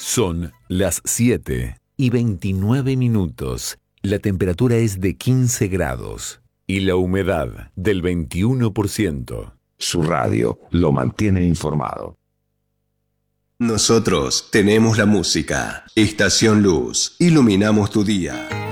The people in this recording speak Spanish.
Son las 7:29. La temperatura es de 15 grados y la humedad del 21%. Su radio lo mantiene informado. Nosotros tenemos la música. Estación Luz. Iluminamos tu día.